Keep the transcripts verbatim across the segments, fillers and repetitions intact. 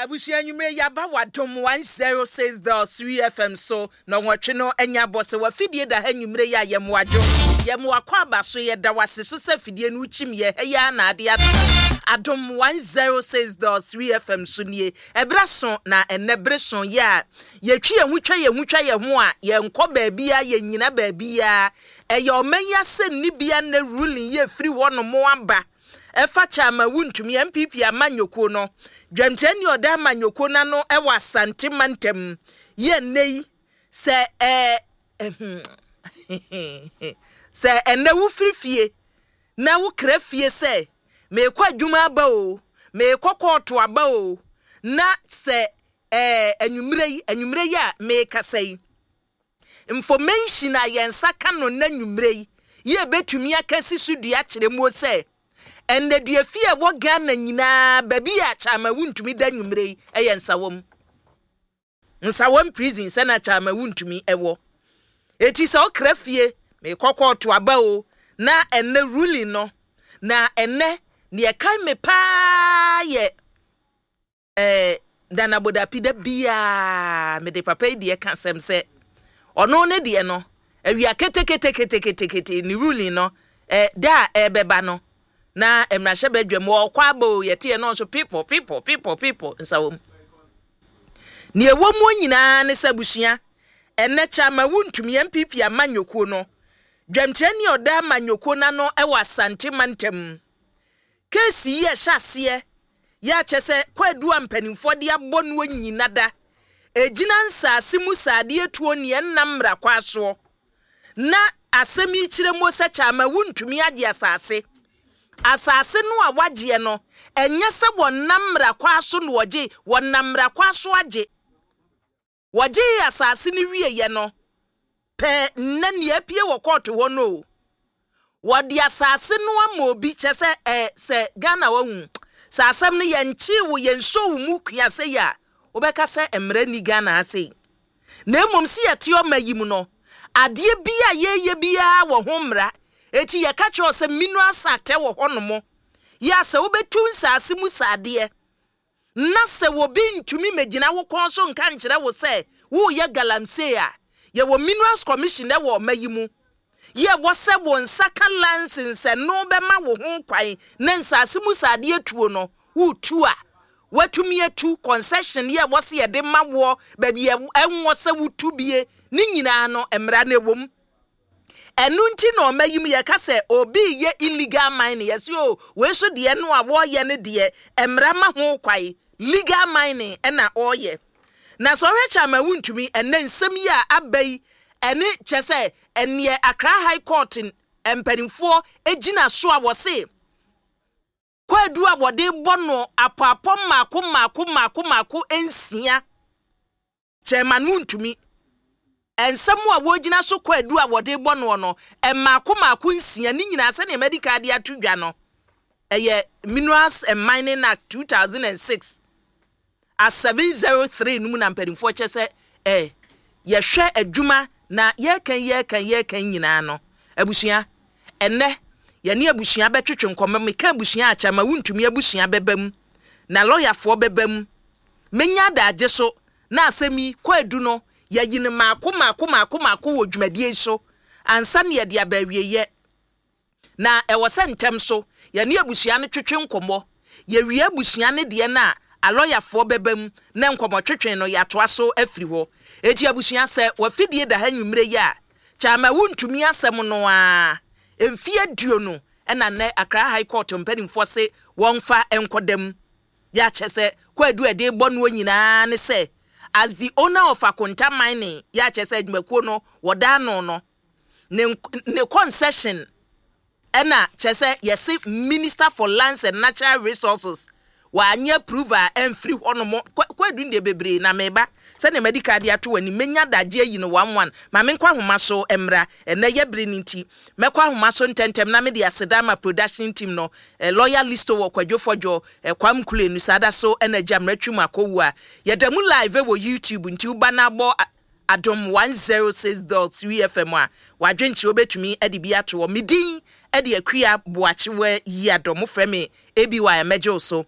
Abusia nyumre yaba wadom one oh six point three F M so no nwotwe no anya bose wa fidie da ha nyumre ya yem wadwo yem wakwa abaso ye da wase so sa fidie no uchim ye ya na ade adom one oh six point three F M so nie ebraso na enebreso ya ye twi ye hutwa ye hutwa ye ho a ye nkọ baabia ye nyina baabia eye omanya se ni bia na ruling ye free one mo aba efa chama wuntumi M P P amanyoko no dwamtani oda amanyoko na no e wasante mantem ye nei se eh se ene wo firifie na wo krafie se me kwa dwuma aba o me kokoto aba o na se eh anwumre yi anwumre ya me kasai information a yensa kano na anwumre yi ye betumi akasi sudua kire mo se ende dua fie wo Ghana nyina babi a chama wuntumi da nwumre eye nsawom nsawom prison se na chama wuntumi ewo eti se okra fie me kokoto aba o na enne ruling no na enne ne kai me pa ye eh dana boda pida bia me de papa de kansem se ono ne de no awia kete kete kete kete kete ni ruling no eh da e beba no na emrahye badwam wo kwabo yete no so people people people people nsawom ne ewo mu nyina ne sabusua enne chama wuntumi M P P amanyoko no dwamkyani oda amanyoko na no e wasante mantem kesi ye hyase ya chese kwadu ampanimfo de abonu nyina da ejina nsase mu sade etuo ne nnamra kwaso na asemi kire mo se chama wuntumi ade asase asase no a wagye no enye se wonnamra kwaso no wogye wonnamra kwaso agye wogye asase ni wieye no pe nani apie wo court ho no wodi asase no ama obi chese eh se Ghana wahu sasam no yenchi wo yenso mu kua se ya obeka se emra ni Ghana ase na emom se yete o mayim no ade bia yeye bia wo ho mra eti ye ka kyo se mineral sate wo honomo ya se obetu nsase mu sade na se wo bi ntumi megina wo konso nka nkire wo se wo ye galamsey a ye wo minerals commission e wo mayimu ye wo se wo nsaka license no be ma wo ho kwan na nsase mu sade etuo no wo tu a watumi etu concession ye wo se ye de ma wo ba bi enwo se wo tu bie ni nyina no emra na ewom enu nti na omayim ye ka se obi ye illegal mining yes yo we so de no a wo ye ne de emra ma ho kwai legal mining na oye na so recha ma wuntumi enne nsem ya abai ene chese ene Accra High Court empanimfo ejina so a wo se kwadu a wode bono apapom mako mako mako mako ensia chairman wuntumi ensamu a wogina so kwadu a wode bono no emako mako nsia ni nyina se ne medical de atudwa no eye Minerals and Mining Act two thousand six as seven oh three numu na mpanimfo chese eh ye hwe adwuma na ye kan ye kan ye kan nyina no abusua enne ye ne abusua betwetwe nkoma me kan abusua acha ma wuntumi abusua bebam na lawyer fo bebam menya da age so na asemi kwadu no ye yine mako mako mako mako wo dwumadie so ansa ne ye de abawie ye na e wo se ntem so ye ne abusua ne twetwe nkomo ye wie abusua ne de na a lawyer fo bebam na nkomo twetwe no ya toa so afiri ho eti abusua se wa fidie da hanwumre ya chama wuntumi asem no a emfie duo no na ne Accra High Court mpanimfo se wonfa enkodam ya chese kwadu ede bonu nyina ne se as the owner of Akonta Mining ya chese adwumakuo no woda no no ne ne concession ena chese yesi Minister for Lands and Natural Resources wa anya approval and free honomo kwadu nde bebre na meba se ne medical de ato wani menya daje yi no one one ma me nkwa homa so emra ena ye briniti mekwa homa so ntentem na me de asedama production team no eh, lawyer list wo kwadwofojo eh, kwam kule nu sada so ena jamratwum akowu a ye damu live wo YouTube nti uba na bo adom one oh six point three F M a wadwenchi obetumi ade bi ato midin ade akria boachewe yi adom frame ebi wa emejo so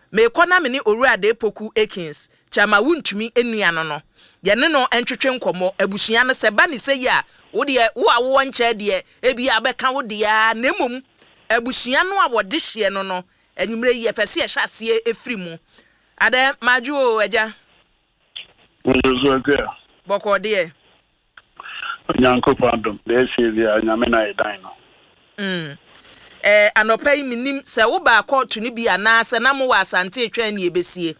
me kona me ni owura de poku Ekins chama wuntumi enua no no ye ne no entwetwe nkomo abusua no se ba ne se ya wo de wo a wo nche de e bi abeka wo de ya na emom abusua no a wo de hye no no anwumre yi efese ye hyase efiri mu ade majo eja Nzo ke boko de Nyanko pandom de se dia nyame na edan no mm eh anopai minim se wo ba court ni bi anase na mo wa asante etwa ne ebesie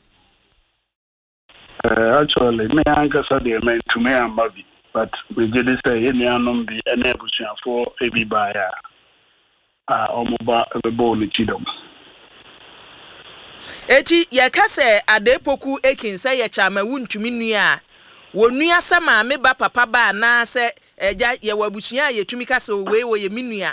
eh actually me ankasa de me to me ambi but we did say any anom bi ene abusuafo ebi ba ya ah omoba ebebo ni chidom eti ye kase adepoku Ekinse ye chama wuntumi nua wonua sama me ba papa ba na se eja ye wabusua ye tumi kase we wo ye minua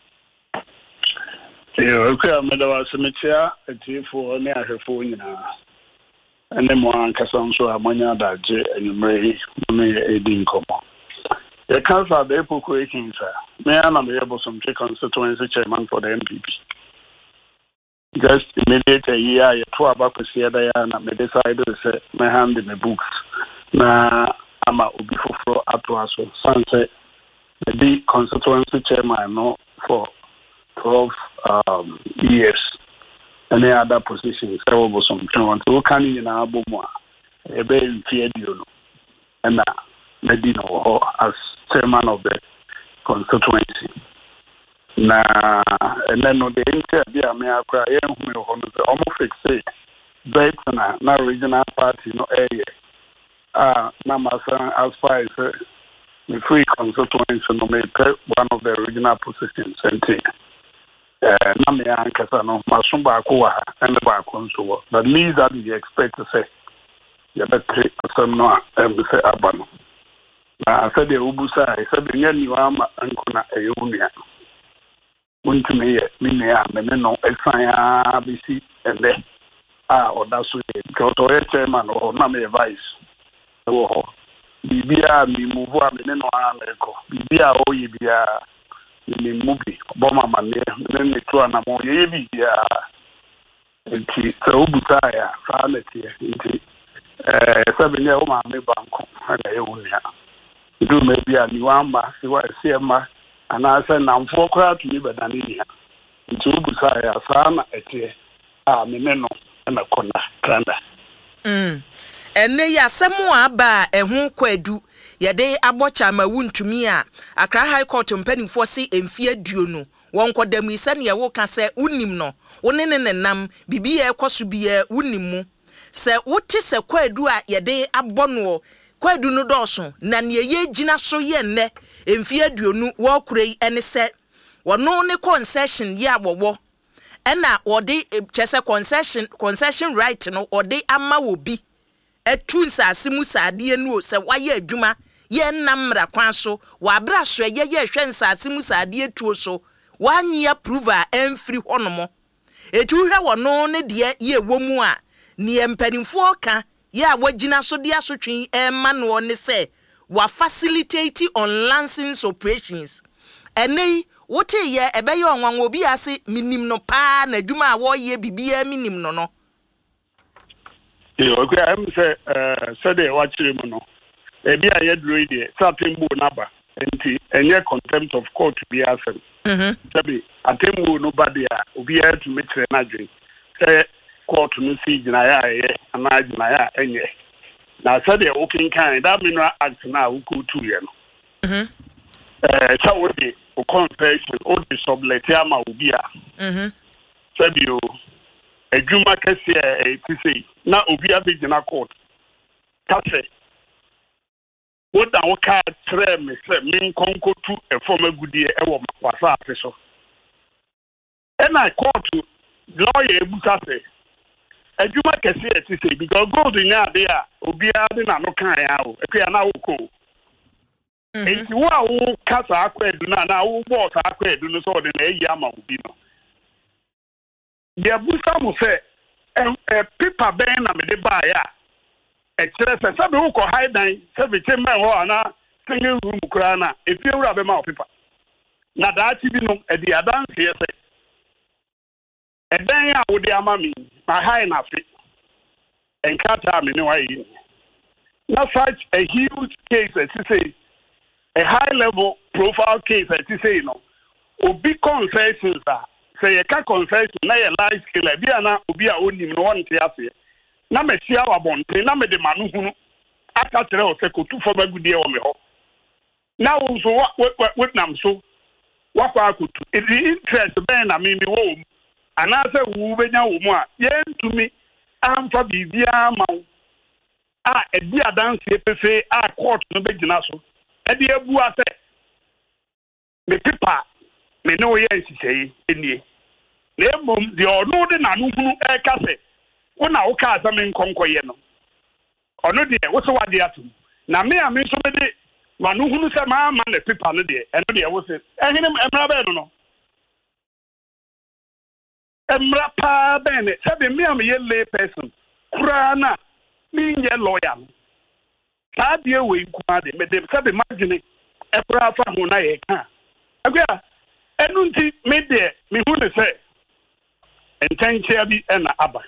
yo okay ameda wasemitia etifo ne ahwefo nyina ene mo ankasa nso amanya daje enumre me edi nkomo ye kasa adepoku Ekinse me ana me yebo some constituency chairman for the M P P just immediately a year you to about Kusiada and me decided to say my hand in the books. Na ama ubi for atwaso. Sunset the constituency chairman no for twelve um years. Any other positions there was some chance to can in abomwa a be in Fiedio and Medino as chairman of the constituency. Na and then no the interview me akra ye hu me ho no almost fix say bet na na regional party no area ah na masa as far as the free constituency no me one of the regional positions center eh na me ankasa no maso ba ko wa and ba ko nso but least that you expect to say ya betre asem no am say abano na say the ubusa say be nya niwa ma ankona eyunia Untumi ye minia me no esanya bisi ende ah oda so ye because o chairman o na me vice wo ho bibia mi move a me no ameko bibia o ye bia ni mubi bo mama me ne to na mo ye bibia enti so buta ya family enti eh sabe ne o ma me banko na ye unia do me bia ni wamba si wa si ma ana say na mfo kra to ni badani ni nti obusa ya sa na ete a me me no na kona kranda mm enne ya semu aba ehun kwadu ye de abocha ma wuntumi a Accra High Court mpanimfo si emfie duo no won kodam ise ne ye wo ka se unim no wone ne nenam bibi ye ekoso biye unim mu se wote se kwadu a ye de abono kwadu no dɔɔso na ne ye gina so ye nne emfie aduonu wo kurei ene se wono ne concession ye awowo ena wode chese concession concession right no wode ama wo bi etu nsase mu saade nu se waye adwuma ye nnamra kwan so wa bra so ye ye hwe nsase mu saade etuo so wanyi approval emfiri honomo etu hwe wono ne de ye womu a ne mpanimfo ka ya wagina so dia so twen emma no ne se wa facilitate on license operations enei wote ye ebe ye onwan obi ase minim no pa na dwuma a wo ye bibia minim no no e o kwa am se eh se de wa kire mu no e bi a ye duro ide satembu na ba enti enye contempt of court bi asem mhm sabi atembu no ba dia obi a to metre na dwen se court no si gina ya ye ana gina ya enye na said the working kind that mineral act now we go to you mhm eh so we the confession or the sublet ama obi a mhm said you adwuma kase e ti sei na obi a be gina court kase what that work tre me say me konko tu e form agudie e wo wasa afi so e na court lawyer ebuka say adwuma kase e ti sei because gold nya dey a obi a dey na no kan ya o e na wo ko enti wo a wo kasa akwedu na na wo boss akwedu no so dey na eyi ama obi no ye busa mo say e paper ben na me dey buy ya e kire se sabe wo ko high dan sabe chamber ho ana single room kura na e fi wura be ma paper na da ti bi no e di adanse ye se e dan ya wo dey ama mi my high enough and cut time in way. Not such a huge case as to say a high level profile case as to say no. Will be confessions that say a cat confession, na a life killer, be an be a only one theatre. Na me see our bond, na me the man who after tell say ko two for my good dear on me. Now also what what what nam so what I could it the interest ben I mean me home and I say wo benya wo mu a yen to me am for bibia ma ah e dia dance pefe ah court no be gina so e de abu ase me pipa me no ye nsisei enie na mom de ono de nanu hunu e ka se wo na wo ka asa me nkonkoye no ono de wo so wade atum na me a me so me de manu hunu se ma ma le pipa no de eno de wo se ehine emra be no no emra pa be ne se be me am ye lay person kura na me nye lawyer ka de we nkuma de me de se be magine e kura fa ho na ye ka agua enu nti me de me hunu se intention bi na aba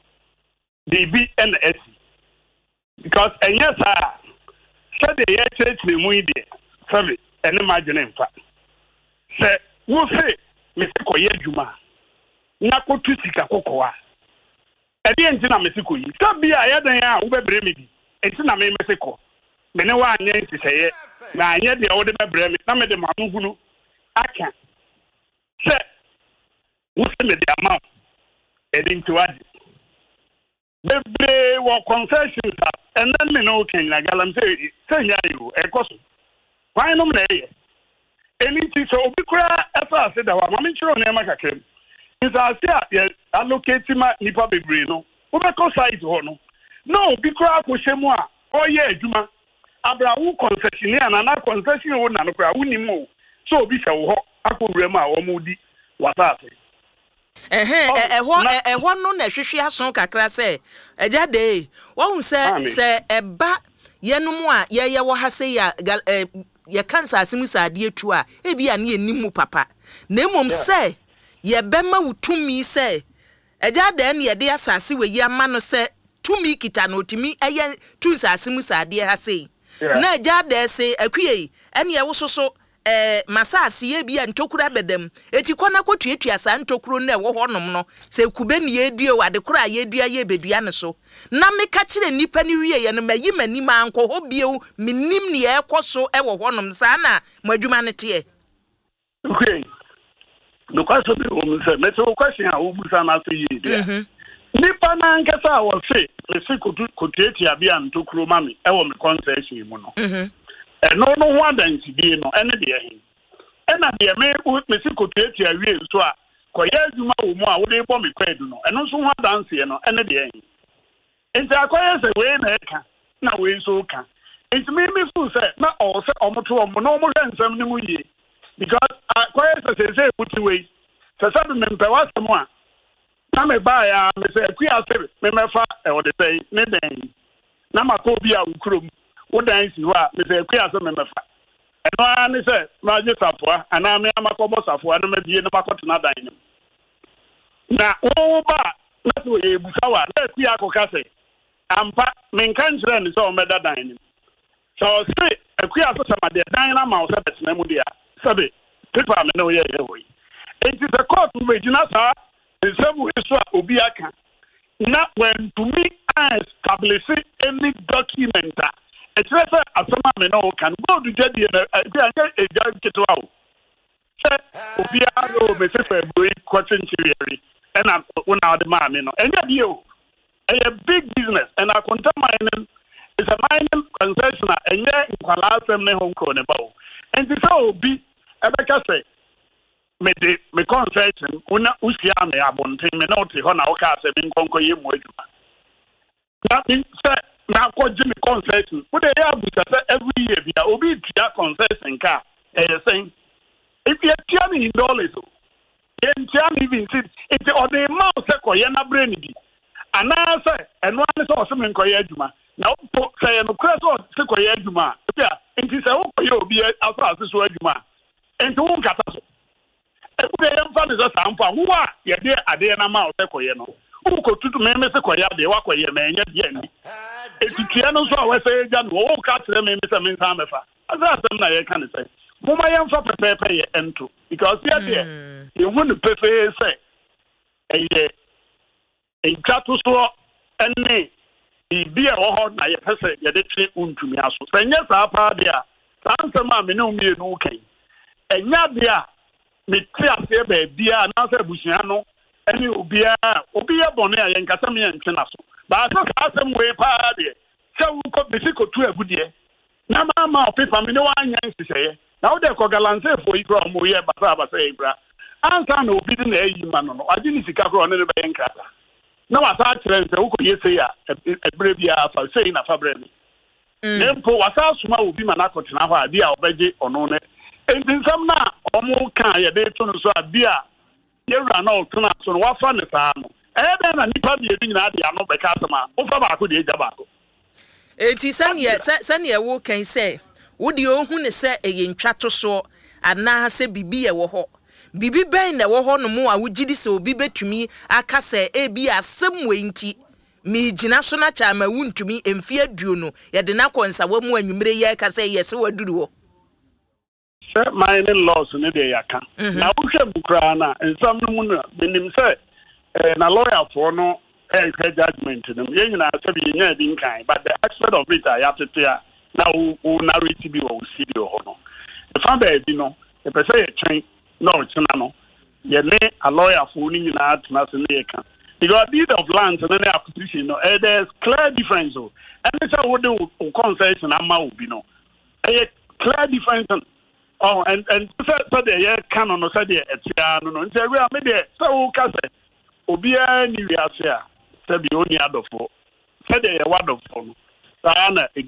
de bi na esi because enya sa said the church ni mu ide sabe ene magene mfa se wo se me se koye adwuma na kotu sika kokoa e de enti na me se koyi sabe a ya dan a wo bebre me bi enti na me me se ko me ne wa anya enti seye na anya de wo de bebre me na me de manu hunu aka se wo se me de amount e de enti wadi bebre wo concessions and then me no can na galam say say nya you e koso why no me ye eni so obi kura efa se da wa ma me chiro na ma kakrem isa se allocate ma nipa bebre no wo be ko site ho no no obi kura ko shemu a oye adwuma abra wo concessionaire na na concession wo na no kura wo ni mo so obi se wo ho akowura ma wo mu di wasase eh eh ehwo ehwo no na hwehwe aso kakra se agya de wo se se eba yenum a ye ye wo ha se ya ye kansa asimu sade etu a e bia na enimu papa na emom se ye bema wutumi se agya de na ye de asase we yi ama no se tumi kita no timi eye tu asimu sade ha se na agya de se akwie ene ye wo soso eh masasi ye bia ntokura bedam eti kona kwotuatua sa ntokuro na ewo honom no se kube ne yedue wade kura yedua ye bedua ne so na meka kire nipa ni wie ye no mayi mani ma anko ho bieu minim ne ekoso ewo honom sa na madwuma ne te okay no kwaso be o mse me so question a wo busa na so yi dia nipa na nkesa wo se me se kotuatua bia ntokuro mami ewo me concession mu no mhm no no one dance bi no ene de ehin ena de me me si kotuatu awie so a koye adwuma wo mu a wo de bo me kwadu no eno so one dance ye no ene de ehin enti akoye se we na eka na we so ka enti me me fu se na o se omoto omo no mo hwensam ni mu yie because akoye se se se puti we se se me mpe wasem a na me ba ya me se akua se me mefa e wo de sei ne den na makobi a ukrom wo dan si ho a me se akua se me mefa eno ani se ma je sapoa ana me amakobo sapoa na ma bie na makoto na dan ni na wo ba na so ye busawa na akua akoka se ampa me nkan kire ni so me da dan ni so se akua so sama de dan na ma wo se betena mu dia sabe pepa me no ye ye hoyi it is a court we jina sa sebu iso obi aka na when to me establish any document it's not asoma me no can go to jadi na e ja kitwa o se obi aro me se fe boy question theory and I una the man no enya bi o a big business and I contain mining is a mining concession enya nkwala asem ne hon ko ne bawo and so obi ebeka say me de me concession una usia me abonten me no te ho na wo ka se bi nkonko ye mu aduma na in say na ko jimi concession wo de ya buta say every year bia obi tia concession ka e say if you tia me in dollars o ye tia me even sit it or the amount say ko ye na brain bi ana say eno an say o se me nko ye aduma na wo say no kra so se ko ye aduma bia enti say wo ko ye obi aso aso so aduma enti wo nkata so e ku de yam fa de so sampa wo a ye de ade na ma o se ko ye no wo ko tutu me me se koya de wa koye me nya de ani etutua no so a we say ja no wo ka tere me me se me nsa mefa asa asem na ye ka ne say moma ye mfa pepepe ye ento because here there you hu ne pepe say eye enkato so ene ibi a wo ho na ye pese ye de twe untumi aso senya sa pa de a sansem a me ne umie no kan enya de a me ti ase ba bia na sa busia no ene obia obia bone a ye nkasa me ntena so ba so ka asem we pa de se wo ko bisiko tu agudie na ma ma opepa me ne wa anya nsiseye na wo de ko galance fo ikro mo ye ba sa ba sa ibra ansa na obi de na ayi ma no no ade ni sika kro ne ne be nkata na wa sa kire nse wo ko yese ya ebre bia fa sei na fa bre ni nempo wa sa suma obi ma na kotena ho ade a obeje ono ne entinsam na omo kan ye de to no so ade a ye wura na otuna so no wa fa ne sa no e de na nipa bi ebi nyina ade ano be ka sama wo fa ba ko de eja ba ko enti sane sane wo kan say wodi ohun ne se eyentwa to so ana se bibi ye wo ho bibi ben na wo ho no mu a wogidi se obi betumi aka se e bi asem we nti mi gina so na cha ma wuntumi emfi aduo no ye de na konsa wa mu anwumre ye ka se ye se waduru ho se my in-laws ne de yaka na wo hwe bukra na ensam no mu no benim se na lawyer for no eh judgment no ye nyina se bi nya di nkan but the aspect of it I have to tell now who narrative bi wo see bi ho no the fan ba bi no e pese ye twen no tena no ye ne a lawyer for ni nyina atna se ne kan because deed of land and then acquisition no eh there's clear difference o and say wo de concession ama obi no eh clear difference oh and and so the ye kan no so the etia no no nti we am de so wo ka se obi a ni wi ase a se bi oni adofo se de ye wadofo no sa na